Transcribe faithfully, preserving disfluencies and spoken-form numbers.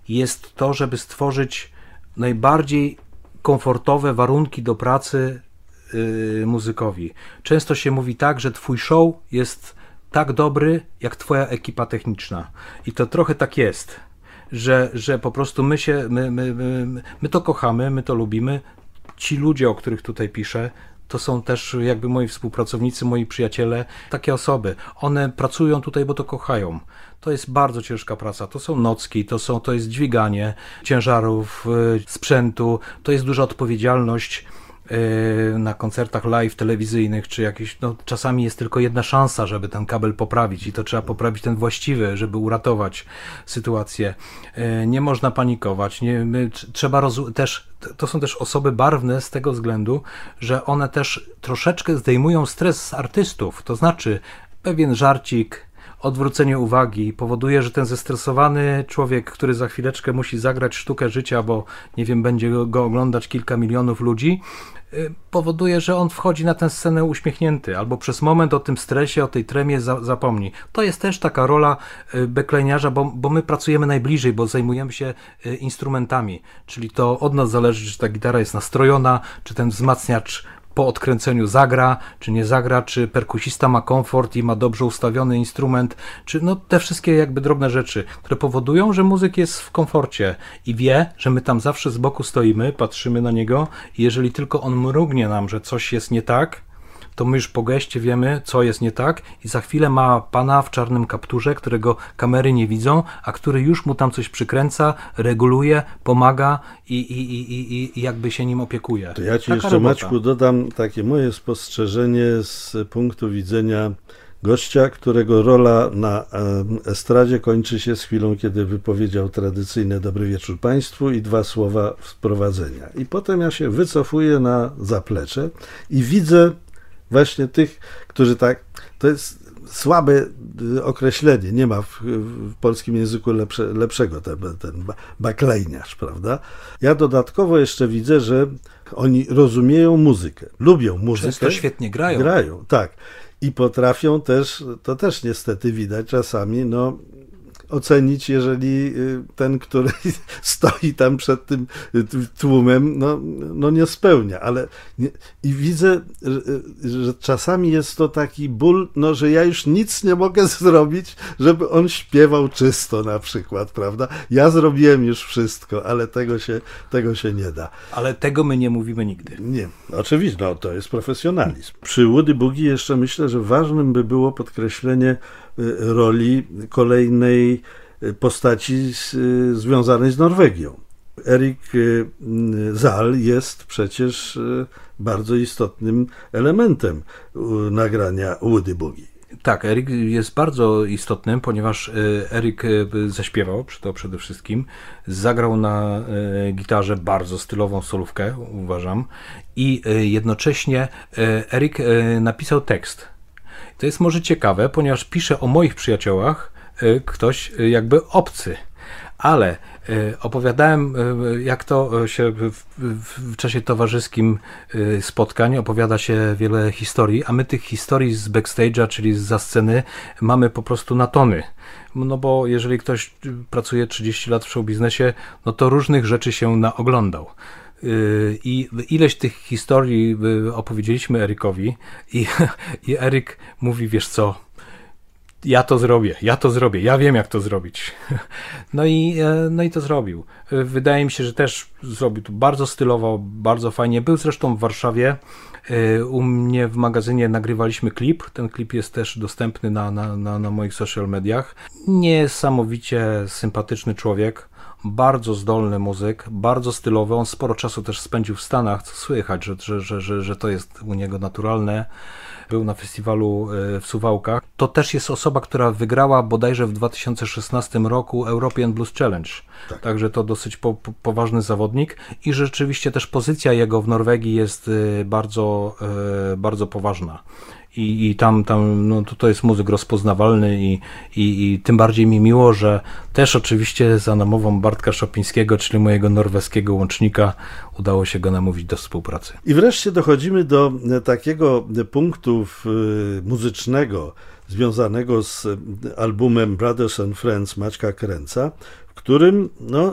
jest to, żeby stworzyć najbardziej komfortowe warunki do pracy yy, muzykowi. Często się mówi tak, że twój show jest tak dobry, jak twoja ekipa techniczna. I to trochę tak jest, że, że po prostu my się, my, my, my, my to kochamy, my to lubimy. Ci ludzie, o których tutaj piszę, to są też jakby moi współpracownicy, moi przyjaciele, takie osoby. One pracują tutaj, bo to kochają. To jest bardzo ciężka praca. To są nocki, to, są, to jest dźwiganie ciężarów, sprzętu, to jest duża odpowiedzialność na koncertach live telewizyjnych, czy jakieś, no czasami jest tylko jedna szansa, żeby ten kabel poprawić i to trzeba poprawić ten właściwy, żeby uratować sytuację. Nie można panikować, nie, my, trzeba roz- też, to są też osoby barwne z tego względu, że one też troszeczkę zdejmują stres z artystów, to znaczy pewien żarcik, odwrócenie uwagi powoduje, że ten zestresowany człowiek, który za chwileczkę musi zagrać sztukę życia, bo nie wiem, będzie go oglądać kilka milionów ludzi, powoduje, że on wchodzi na tę scenę uśmiechnięty, albo przez moment o tym stresie, o tej tremie za, zapomni. To jest też taka rola backliniarza, bo, bo my pracujemy najbliżej, bo zajmujemy się instrumentami, czyli to od nas zależy, czy ta gitara jest nastrojona, czy ten wzmacniacz po odkręceniu zagra, czy nie zagra, czy perkusista ma komfort i ma dobrze ustawiony instrument, czy no te wszystkie jakby drobne rzeczy, które powodują, że muzyk jest w komforcie i wie, że my tam zawsze z boku stoimy, patrzymy na niego i jeżeli tylko on mrugnie nam, że coś jest nie tak, to my już po geście wiemy, co jest nie tak i za chwilę ma pana w czarnym kapturze, którego kamery nie widzą, a który już mu tam coś przykręca, reguluje, pomaga i, i, i, i, i jakby się nim opiekuje. To ja ci Taka jeszcze, robota. Maćku, dodam takie moje spostrzeżenie z punktu widzenia gościa, którego rola na estradzie kończy się z chwilą, kiedy wypowiedział tradycyjne dobry wieczór państwu i dwa słowa wprowadzenia. I potem ja się wycofuję na zaplecze i widzę właśnie tych, którzy tak, to jest słabe określenie, nie ma w, w polskim języku lepsze, lepszego, ten, ten backliniarz, prawda? Ja dodatkowo jeszcze widzę, że oni rozumieją muzykę, lubią muzykę. Często świetnie grają. Grają, tak. I potrafią też, to też niestety widać czasami, no ocenić, jeżeli ten, który stoi tam przed tym tłumem, no, no nie spełnia, ale nie, i widzę, że, że czasami jest to taki ból, no, że ja już nic nie mogę zrobić, żeby on śpiewał czysto na przykład, prawda? Ja zrobiłem już wszystko, ale tego się, tego się nie da. Ale tego my nie mówimy nigdy. Nie, oczywiście, no, to jest profesjonalizm. Przy Woody Boogie jeszcze myślę, że ważnym by było podkreślenie roli kolejnej postaci z, związanej z Norwegią. Erik Zahl jest przecież bardzo istotnym elementem nagrania Woody Boogie. Tak, Erik jest bardzo istotnym, ponieważ Erik zaśpiewał to przede wszystkim, zagrał na gitarze bardzo stylową solówkę, uważam, i jednocześnie Erik napisał tekst. To jest może ciekawe, ponieważ pisze o moich przyjaciołach ktoś jakby obcy, ale opowiadałem, jak to się w, w, w czasie towarzyskim spotkań opowiada się wiele historii, a my tych historii z backstage'a, czyli zza sceny, mamy po prostu na tony. No bo jeżeli ktoś pracuje trzydzieści lat w showbiznesie, no to różnych rzeczy się naoglądał. I ileś tych historii opowiedzieliśmy Erikowi i, i Erik mówi, wiesz co, ja to zrobię, ja to zrobię, ja wiem jak to zrobić. No i, no i to zrobił. Wydaje mi się, że też zrobił to bardzo stylowo, bardzo fajnie. Był zresztą w Warszawie. U mnie w magazynie nagrywaliśmy klip. Ten klip jest też dostępny na, na, na, na moich social mediach. Niesamowicie sympatyczny człowiek. Bardzo zdolny muzyk, bardzo stylowy. On sporo czasu też spędził w Stanach, co słychać, że, że, że, że, że to jest u niego naturalne. Był na festiwalu w Suwałkach. To też jest osoba, która wygrała bodajże w dwa tysiące szesnastym roku European Blues Challenge. Tak. Także to dosyć po, po, poważny zawodnik i rzeczywiście też pozycja jego w Norwegii jest bardzo, bardzo poważna. I, i tam, tam no to, to jest muzyk rozpoznawalny i, i, i tym bardziej mi miło, że też oczywiście za namową Bartka Szopińskiego, czyli mojego norweskiego łącznika, udało się go namówić do współpracy. I wreszcie dochodzimy do takiego punktu muzycznego związanego z albumem Brothers and Friends Maćka Kręca, w którym no,